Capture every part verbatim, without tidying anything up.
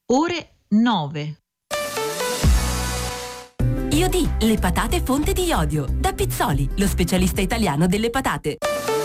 ore nove. I O D, le patate fonte di iodio. Da Pizzoli, lo specialista italiano delle patate.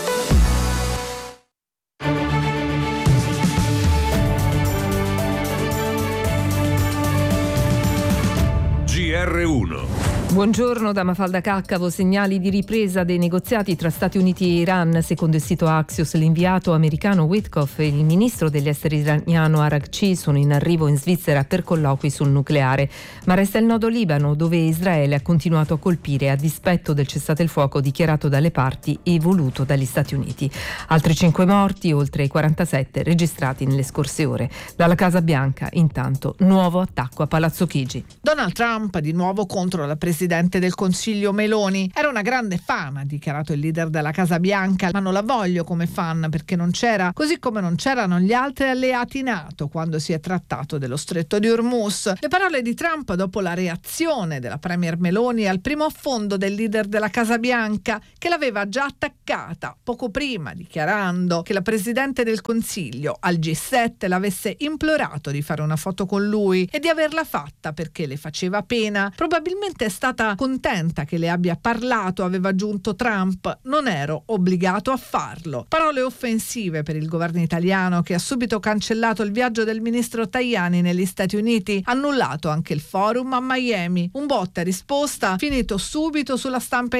G R uno. Buongiorno da Mafalda Caccavo. Segnali di ripresa dei negoziati tra Stati Uniti e Iran. Secondo il sito Axios, l'inviato americano Witkoff e il ministro degli esteri iraniano Araghchi sono in arrivo in Svizzera per colloqui sul nucleare. Ma resta il nodo Libano, dove Israele ha continuato a colpire a dispetto del cessate il fuoco dichiarato dalle parti e voluto dagli Stati Uniti. Altri cinque morti, oltre ai quarantasette registrati nelle scorse ore. Dalla Casa Bianca, intanto, nuovo attacco a Palazzo Chigi. Donald Trump di nuovo contro la Presidente del Consiglio Meloni. Era una grande fan, ha dichiarato il leader della Casa Bianca, ma non la voglio come fan perché non c'era, così come non c'erano gli altri alleati NATO quando si è trattato dello stretto di Hormuz. Le parole di Trump dopo la reazione della premier Meloni al primo affondo del leader della Casa Bianca, che l'aveva già attaccata poco prima, dichiarando che la Presidente del Consiglio al G sette l'avesse implorato di fare una foto con lui e di averla fatta perché le faceva pena. Probabilmente è stata contenta che le abbia parlato, aveva aggiunto Trump. Non ero obbligato a farlo. Parole offensive per il governo italiano, che ha subito cancellato il viaggio del ministro Tajani negli Stati Uniti, annullato anche il forum a Miami. Un botta e risposta finito subito sulla stampa